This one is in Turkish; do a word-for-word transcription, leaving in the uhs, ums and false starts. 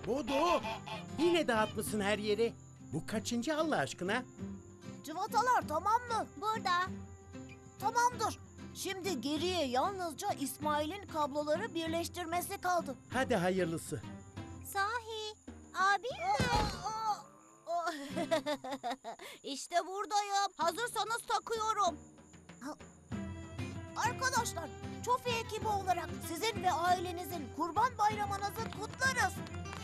Bodo, yine dağıtmışsın her yeri. Bu kaçıncı Allah aşkına? Cıvatalar tamam mı? Burada. Tamamdır. Şimdi geriye yalnızca İsmail'in kabloları birleştirmesi kaldı. Hadi hayırlısı. Sahi. Abim mi? İşte buradayım. Hazırsanız takıyorum. Arkadaşlar, Çofi ekibi olarak sizin ve ailenizin Kurban Bayramınızı kutlarız.